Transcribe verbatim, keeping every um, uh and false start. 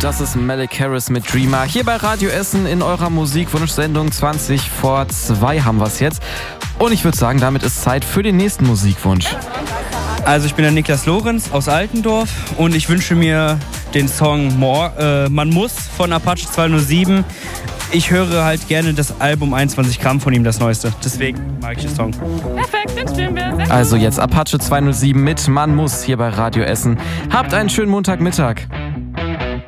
Das ist Malik Harris mit Dreamer. Hier bei Radio Essen in eurer Musikwunschsendung zwanzig vor zwei haben wir es jetzt. Und ich würde sagen, damit ist Zeit für den nächsten Musikwunsch. Also ich bin der Niklas Lorenz aus Altendorf und ich wünsche mir den Song More, äh, Man muss von Apache zweihundertsieben. Ich höre halt gerne das Album einundzwanzig Gramm von ihm, das neueste. Deswegen mag ich den Song. Perfekt, den spielen wir. Also jetzt Apache zweihundertsieben mit Man muss hier bei Radio Essen. Habt einen schönen Montagmittag.